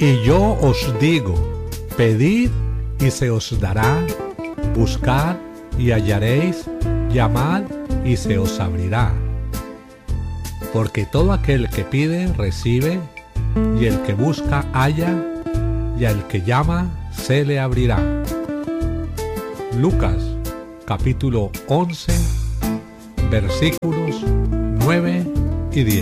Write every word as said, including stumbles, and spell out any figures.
Y yo os digo, pedid y se os dará, buscad y hallaréis, llamad y se os abrirá. Porque todo aquel que pide, recibe, y el que busca, halla, y al que llama, se le abrirá. Lucas, capítulo once, versículos nueve y diez.